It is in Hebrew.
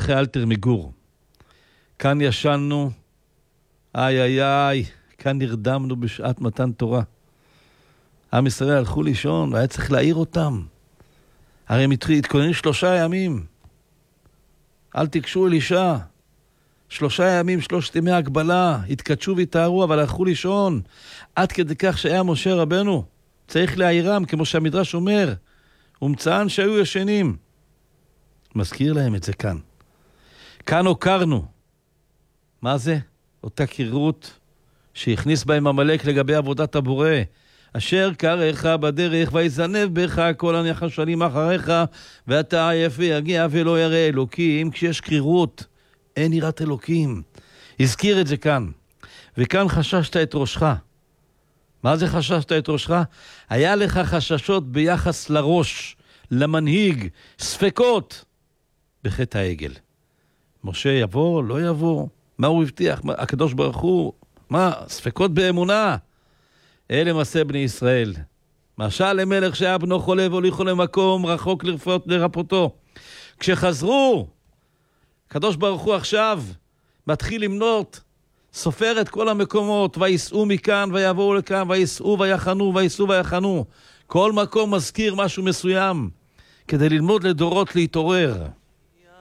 אחרי אלתר מגור. כאן ישנו, איי איי איי, כאן נרדמנו בשעת מתן תורה. עם ישראל הלכו לישון, והיה צריך להעיר אותם. הרי הם התכוננו 3 ימים. אל תקשו אל אישה. 3 ימים, 3 ימי הגבלה, התקדשו והתארו, אבל הלכו לישון. עד כדי כך שהיה משה רבנו. צריך להעירם, כמו שהמדרש אומר. ומצאן שהיו ישנים. מזכיר להם את זה כאן. כאן הוקרנו. מה זה? אותה קרירות שהכניס בהם עמלק לגבי עבודת הבורא. אשר קרך בדרך ויזנב בך כל הנחשלים אחריך, ואתה עייף ויגיע ולא ירא אלוקים. כשיש קרירות אין יראת אלוקים. הזכיר את זה כאן. וכאן חששת את ראשך. מה זה חששת את ראשך? היה לך חששות ביחס לראש, למנהיג, ספקות בחטא העגל. משה יבוא, לא יבוא. מה הוא הבטיח? הקדוש ברוך הוא, מה? ספקות באמונה. אלה מעשה בני ישראל. משל למלך שהיה בנו חולה והוליכו למקום רחוק לרפאותו. כשחזרו, הקדוש ברוך הוא עכשיו מתחיל למנות, סופר את כל המקומות, ויסעו מכאן ויבואו לכאן, ויסעו ויחנו, ויסעו ויחנו. כל מקום מזכיר משהו מסוים, כדי ללמוד לדורות להתעורר.